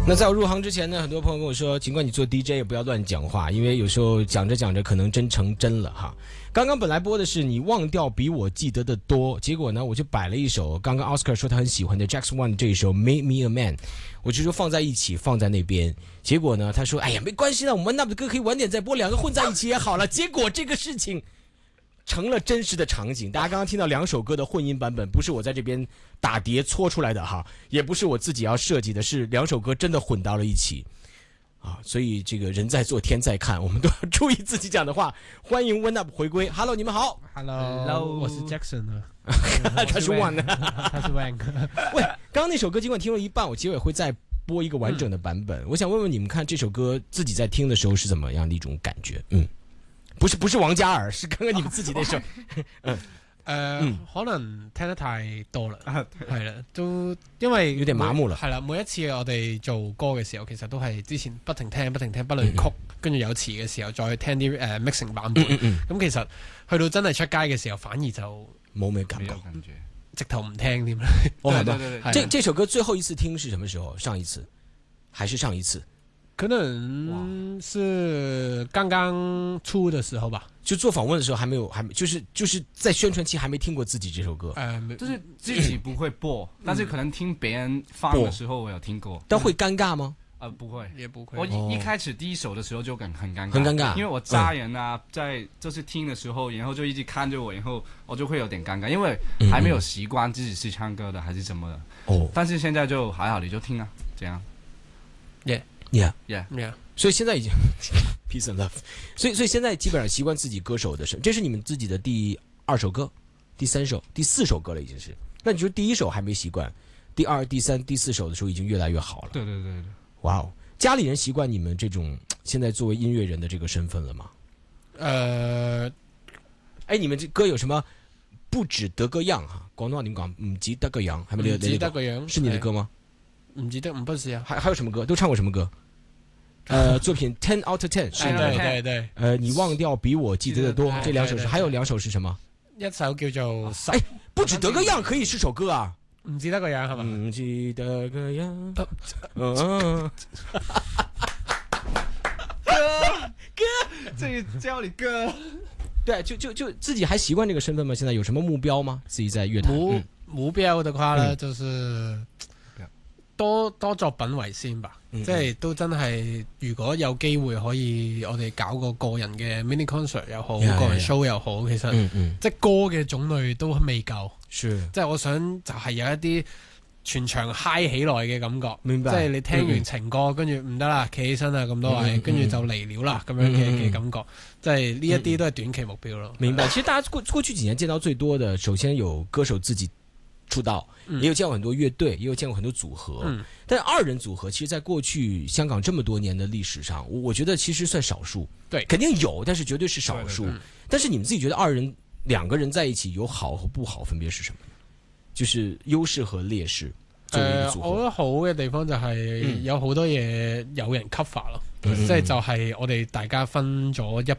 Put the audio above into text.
那在我入行之前呢，很多朋友跟我说，尽管你做 DJ 也不要乱讲话，因为有时候讲着讲着可能真成真了哈。刚刚本来播的是你忘掉比我记得的多，结果呢我就摆了一首刚刚 Oscar 说他很喜欢的 Jackson One 这一首 Make Me a Man， 我就说放在一起放在那边，结果呢他说哎呀没关系了，我们那的歌可以晚点再播，两个混在一起也好了。结果这个事情成了真实的场景，大家刚刚听到两首歌的混音版本，不是我在这边打碟搓出来的哈，也不是我自己要设计的，是两首歌真的混到了一起啊！所以这个人在做天在看，我们都要注意自己讲的话。欢迎 One Up 回归 ，Hello， 你们好 ，Hello， 我是 Jackson 啊， 他是 One， 他是 Wang。 喂，刚刚那首歌尽管听了一半，我结尾会再播一个完整的版本。我想问问你们，看这首歌自己在聽的時候是怎麼樣的一種感覺？不是王嘉爾，是剛剛你們自己那首。 可能聽得太多啦，係啦，都因為有點麻木啦。 係啦，每一次我哋做歌嘅時候，其實都係之前不停聽，不論曲，跟住有詞嘅時候再聽啲mixing 版本。咁其實去到真係出街嘅時候，反而就冇咩感覺， 直頭唔聽添啦。 哦，對，這首歌最後一次聽是什麼時候？上一次還是上一次？ 可能是剛剛出的時候吧， 就做訪問的時候還沒就是在宣傳期還沒聽過自己這首歌， 就是自己不會播，但是可能聽別人放的時候我有聽過。 但會尷尬嗎？ 不會， 也不會。 我一開始第一首的時候就很尷尬， 很尷尬， 因為我家人啊在就是聽的時候，然後就一直看着我，然後我就會有點尷尬，因為還沒有習慣自己是唱歌的還是什麼的。哦，但是現在就還好，你就聽啊，這樣。 Yeah，所以現在已經 peace and love， 所以現在基本上習慣自己歌手的聲，這是你們自己的第二首歌、第三首、第四首歌了已經是。那你說第一首還沒習慣，第二、第三、第四首的時候已經越來越好了。 對， 哇哦，家裡人習慣你們這種現在作為音樂人的這個身份了嗎？你們這歌有什麼不止得個樣哈？廣東話點講？唔止得個樣，係咪？ 唔止得個樣是你的歌嗎？ 唔記得，不是啊。 還有什麼歌？都唱過什麼歌？作品 10 out of 10是對。 你忘掉比我記得的多，這兩首是，還有兩首是什麼？ 一首叫做不止得個樣可以是首歌啊。 唔記得個樣係嘛？ 唔記得個樣。哥， 這個叫你哥。 對，就自己還習慣這個身份嗎？現在有什麼目標嗎？自己在樂壇目標的話呢，就是多作品為先吧。即係都真係，如果有機會可以，我哋搞個人嘅 mini concert 又好，個人 show 又好，其實即係歌嘅種類都未夠。即係我想就係有一啲全場嗨起來嘅感覺。明白。即係你聽完情歌，跟住唔得啦，企起身啊咁多位，跟住就嚟了啦咁樣嘅感覺。即係呢一啲都係短期目標咯。 明白。其實大家過去幾年見到最多的，首先有歌手自己出道，也有見過很多樂隊，也有見過很多組合。但二人組合，其實在過去香港這麼多年的歷史上，我覺得其實算少數。對，肯定有，但是絕對是少數。但是你們自己覺得兩個人在一起有好和不好，分別是什麼？就是優勢和劣勢作為一個組合。我覺得好嘅地方就係有好多嘢有人 cover 咯，即係就係我哋大家分咗一